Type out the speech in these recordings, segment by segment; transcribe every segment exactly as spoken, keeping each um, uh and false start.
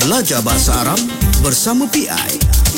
Belajar bahasa Arab bersama P I.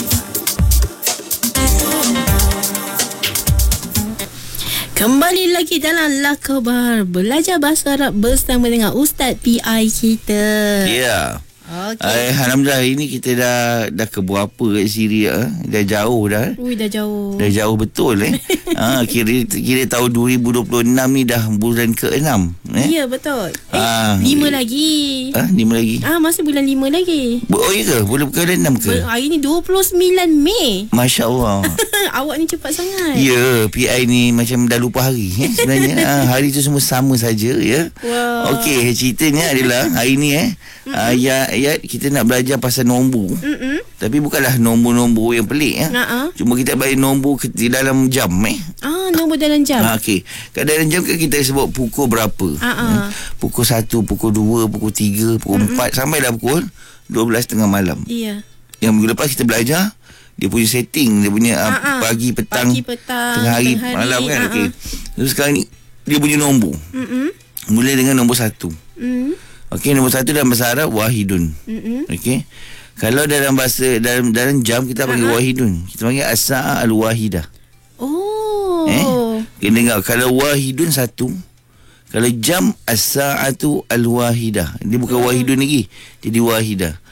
Kembali lagi dalam La Khabar Belajar Bahasa Arab bersama dengan Ustaz P I kita. Ya. Yeah. Okay. Ay, Alhamdulillah ini kita dah dah ke berapa kat Syria eh? Dah jauh dah. Ui, dah jauh. Dah jauh betul eh. ha, kira kira tahun dua ribu dua puluh enam ni dah bulan keenam eh. Ya, betul. Eh, Ah, lima eh. lagi. Ah, lima lagi. Ah, masih bulan lima lagi. Oh ya ke? Bulan ke enam ke? Hari ni dua puluh sembilan Mei. Masya-Allah. Awak ni cepat sangat. Ya, P I ni macam dah lupa hari eh, sebenarnya. ha, hari tu semua sama saja ya. Wow. Okey, ceritanya adalah hari ni eh ayat-ayat kita nak belajar pasal nombor. Mm-mm. Tapi bukanlah nombor-nombor yang pelik ya. Uh-uh. Cuma kita bagi nombor ke, di dalam jam eh. Ah, nombor dalam jam. Ha, okey. Kat dalam jam kan kita sebut pukul berapa? Uh-uh. Hmm? Pukul satu, pukul dua, pukul tiga, pukul Mm-mm. empat sampailah pukul dua belas tengah malam. Iya. Yang minggu lepas kita belajar dia punya setting, dia punya uh, Uh-uh. pagi, petang, Pagi, petang, tengah hari, tengah hari, malam kan. uh-uh. Okey. Terus sekarang ni dia punya nombor. Mm-mm. Mula dengan nombor satu. Mm. Okey, nombor satu dalam bahasa Arab wahidun. Mm-mm. Okey. Kalau dalam bahasa dalam dalam jam kita panggil Uh-huh. wahidun. Kita panggil as-sa'a al-wahidah. Oh. Eh? Kita dengar kalau wahidun satu, kalau jam as-sa'atu al-wahidah. Dia bukan wahidun lagi. Jadi wahidah.